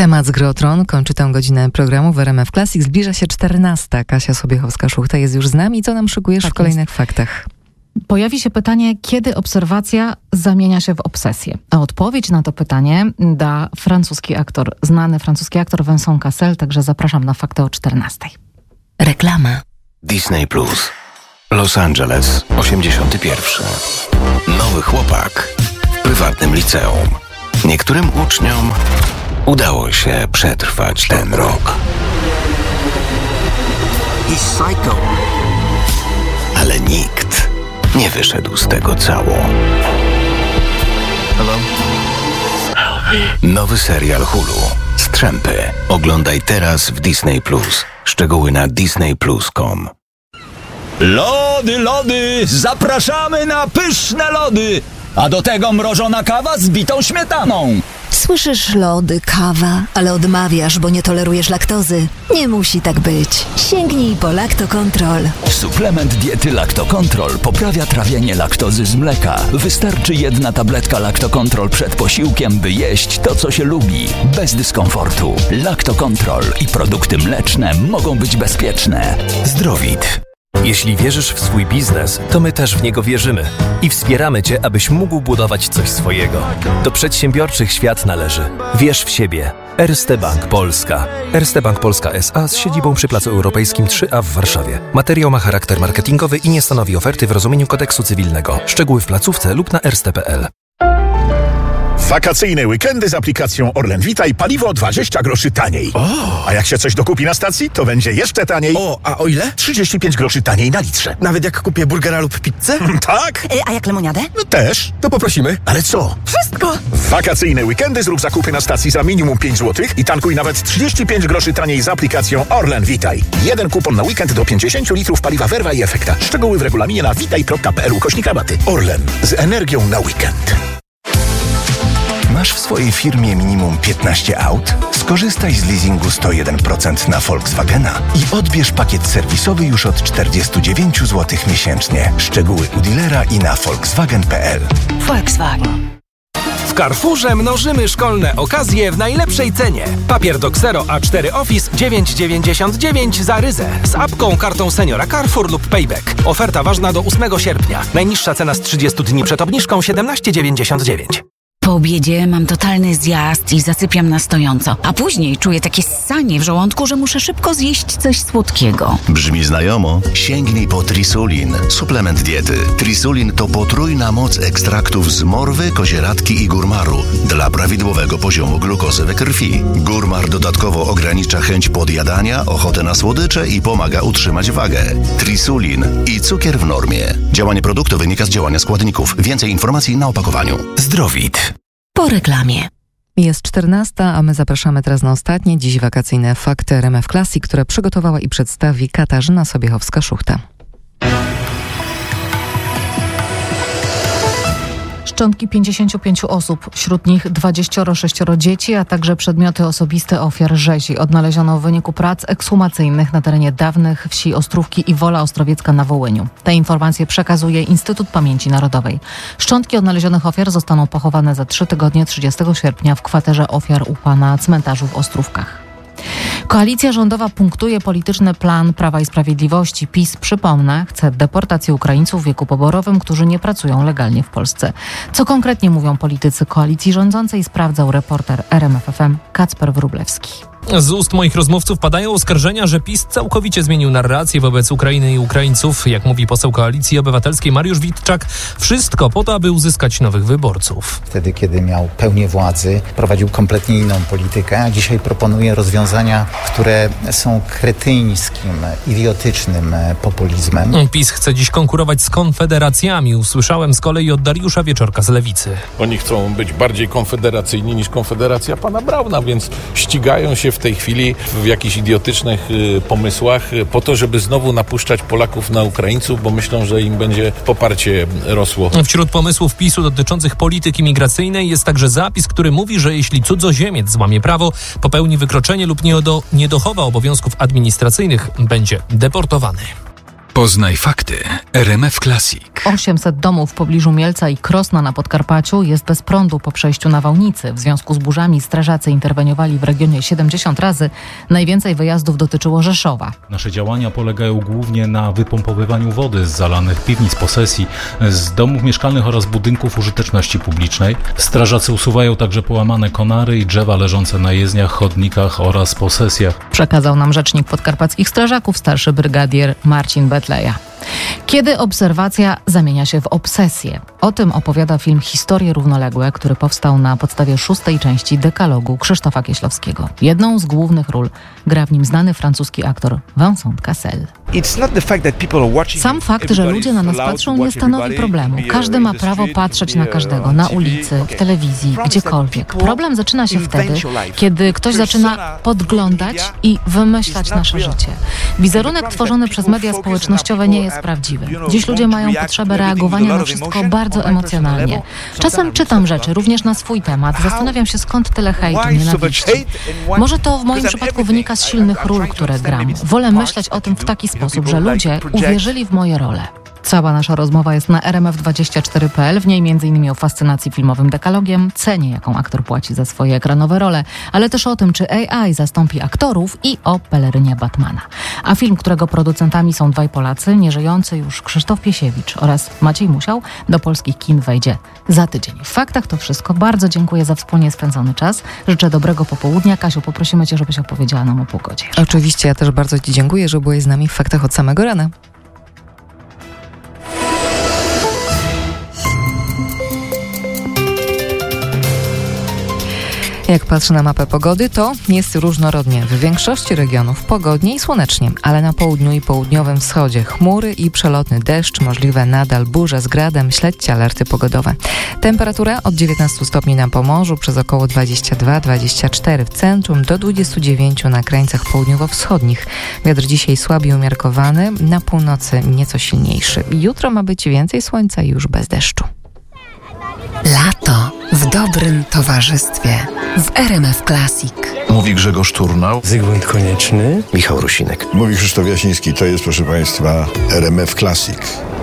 Temat z Gry o Tron kończy tę godzinę programu w RMF Classic. Zbliża się 14. Kasia Sobiechowska-Szuchta jest już z nami. Co nam szykujesz w kolejnych faktach? Pojawi się pytanie, kiedy obserwacja zamienia się w obsesję. A odpowiedź na to pytanie da znany francuski aktor Vincent Cassel, także zapraszam na fakty o 14. Reklama. Disney Plus. Los Angeles, 81. Nowy chłopak w prywatnym liceum. Niektórym uczniom udało się przetrwać ten rok. Ale nikt nie wyszedł z tego cało. Nowy serial Hulu. Strzępy. Oglądaj teraz w Disney Plus. Szczegóły na disneyplus.com. Lody! Zapraszamy na pyszne lody! A do tego mrożona kawa z bitą śmietaną. Słyszysz lody, kawa, ale odmawiasz, bo nie tolerujesz laktozy. Nie musi tak być. Sięgnij po Lactocontrol. Suplement diety Lactocontrol poprawia trawienie laktozy z mleka. Wystarczy 1 tabletka Lactocontrol przed posiłkiem, by jeść to, co się lubi. Bez dyskomfortu. Lactocontrol i produkty mleczne mogą być bezpieczne. Zdrowit. Jeśli wierzysz w swój biznes, to my też w niego wierzymy i wspieramy Cię, abyś mógł budować coś swojego. Do przedsiębiorczych świat należy. Wierz w siebie. Erste Bank Polska. Erste Bank Polska S.A. z siedzibą przy Placu Europejskim 3A w Warszawie. Materiał ma charakter marketingowy i nie stanowi oferty w rozumieniu kodeksu cywilnego. Szczegóły w placówce lub na erste.pl. Wakacyjne weekendy z aplikacją Orlen Vitaj, paliwo 20 groszy taniej. A jak się coś dokupi na stacji, to będzie jeszcze taniej. A o ile? 35 groszy taniej na litrze. Nawet jak kupię burgera lub pizzę? Tak? A jak lemoniadę? No też. To poprosimy. Ale co? Wszystko! W wakacyjne weekendy zrób zakupy na stacji za minimum 5 zł i tankuj nawet 35 groszy taniej z aplikacją Orlen Vitaj. Jeden kupon na weekend do 50 litrów paliwa Verva i Efekta. Szczegóły w regulaminie na vitaj.pl/rabaty. Orlen. Z energią na weekend. Masz w swojej firmie minimum 15 aut? Skorzystaj z leasingu 101% na Volkswagena i odbierz pakiet serwisowy już od 49 zł miesięcznie. Szczegóły u dealera i na volkswagen.pl. Volkswagen. W Carrefourze mnożymy szkolne okazje w najlepszej cenie. Papier do Xero A4 Office 9,99 za ryzę. Z apką, kartą seniora Carrefour lub Payback. Oferta ważna do 8 sierpnia. Najniższa cena z 30 dni przed obniżką 17,99. Po obiedzie mam totalny zjazd i zasypiam na stojąco. A później czuję takie ssanie w żołądku, że muszę szybko zjeść coś słodkiego. Brzmi znajomo? Sięgnij po Trisulin. Suplement diety. Trisulin to potrójna moc ekstraktów z morwy, kozieradki i górmaru dla prawidłowego poziomu glukozy we krwi. Górmar dodatkowo ogranicza chęć podjadania, ochotę na słodycze i pomaga utrzymać wagę. Trisulin i cukier w normie. Działanie produktu wynika z działania składników. Więcej informacji na opakowaniu. Zdrowit. Po reklamie. Jest 14, a my zapraszamy teraz na ostatnie, dziś wakacyjne fakty RMF Classic, które przygotowała i przedstawi Katarzyna Sobiechowska-Szuchta. Szczątki 55 osób, wśród nich 26 dzieci, a także przedmioty osobiste ofiar rzezi odnaleziono w wyniku prac ekshumacyjnych na terenie dawnych wsi Ostrówki i Wola Ostrowiecka na Wołyniu. Te informacje przekazuje Instytut Pamięci Narodowej. Szczątki odnalezionych ofiar zostaną pochowane za 3 tygodnie 30 sierpnia w kwaterze ofiar UPA na cmentarzu w Ostrówkach. Koalicja rządowa punktuje polityczny plan Prawa i Sprawiedliwości. PiS, przypomnę, chce deportacji Ukraińców w wieku poborowym, którzy nie pracują legalnie w Polsce. Co konkretnie mówią politycy koalicji rządzącej, sprawdzał reporter RMF FM Kacper Wróblewski. Z ust moich rozmówców padają oskarżenia, że PiS całkowicie zmienił narrację wobec Ukrainy i Ukraińców. Jak mówi poseł Koalicji Obywatelskiej Mariusz Witczak, wszystko po to, aby uzyskać nowych wyborców. Wtedy, kiedy miał pełnię władzy, prowadził kompletnie inną politykę, a dzisiaj proponuje rozwiązania, które są kretyńskim, idiotycznym populizmem. PiS chce dziś konkurować z konfederacjami. Usłyszałem z kolei od Dariusza Wieczorka z Lewicy. Oni chcą być bardziej konfederacyjni niż Konfederacja pana Brauna, więc ścigają się w tej chwili w jakichś idiotycznych pomysłach po to, żeby znowu napuszczać Polaków na Ukraińców, bo myślą, że im będzie poparcie rosło. Wśród pomysłów PiS-u dotyczących polityki migracyjnej jest także zapis, który mówi, że jeśli cudzoziemiec złamie prawo, popełni wykroczenie lub nie dochowa obowiązków administracyjnych, będzie deportowany. Poznaj fakty RMF Classic. 800 domów w pobliżu Mielca i Krosna na Podkarpaciu jest bez prądu po przejściu nawałnicy. W związku z burzami strażacy interweniowali w regionie 70 razy. Najwięcej wyjazdów dotyczyło Rzeszowa. Nasze działania polegają głównie na wypompowywaniu wody z zalanych piwnic posesji, z domów mieszkalnych oraz budynków użyteczności publicznej. Strażacy usuwają także połamane konary i drzewa leżące na jezdniach, chodnikach oraz posesjach. Przekazał nam rzecznik podkarpackich strażaków, starszy brygadier Marcin Betleja. Kiedy obserwacja zamienia się w obsesję? O tym opowiada film Historie równoległe, który powstał na podstawie 6. części dekalogu Krzysztofa Kieślowskiego. Jedną z głównych ról gra w nim znany francuski aktor Vincent Cassel. Sam fakt, że ludzie na nas patrzą, nie stanowi problemu. Każdy ma prawo patrzeć na każdego, na ulicy, w telewizji, gdziekolwiek. Problem zaczyna się wtedy, kiedy ktoś zaczyna podglądać i wymyślać nasze życie. Wizerunek tworzony przez media społecznościowe nie jest prawdziwy. Dziś ludzie mają potrzebę reagowania na wszystko bardzo emocjonalnie. Czasem czytam rzeczy, również na swój temat. Zastanawiam się, skąd tyle hejtu, nienawiści. Może to w moim przypadku wynika z silnych ról, które gram. Wolę myśleć o tym w taki sposób, że ludzie uwierzyli w moje role. Cała nasza rozmowa jest na rmf24.pl, w niej m.in. o fascynacji filmowym dekalogiem, cenie, jaką aktor płaci za swoje ekranowe role, ale też o tym, czy AI zastąpi aktorów i o pelerynie Batmana. A film, którego producentami są dwaj Polacy, nieżyjący już Krzysztof Piesiewicz oraz Maciej Musiał, do polskich kin wejdzie za tydzień. W faktach to wszystko. Bardzo dziękuję za wspólnie spędzony czas. Życzę dobrego popołudnia. Kasiu, poprosimy Cię, żebyś opowiedziała nam o pogodzie. Oczywiście, ja też bardzo Ci dziękuję, że byłeś z nami w faktach od samego rana. Jak patrzę na mapę pogody, to jest różnorodnie. W większości regionów pogodnie i słonecznie, ale na południu i południowym wschodzie chmury i przelotny deszcz, możliwe nadal burze z gradem, śledźcie alerty pogodowe. Temperatura od 19 stopni na Pomorzu, przez około 22-24 w centrum, do 29 na krańcach południowo-wschodnich. Wiatr dzisiaj słaby i umiarkowany, na północy nieco silniejszy. Jutro ma być więcej słońca i już bez deszczu. Lato w dobrym towarzystwie w RMF Classic. Mówi Grzegorz Turnał. Zygmunt Konieczny. Michał Rusinek. Mówi Krzysztof Jasiński. To jest, proszę Państwa, RMF Classic.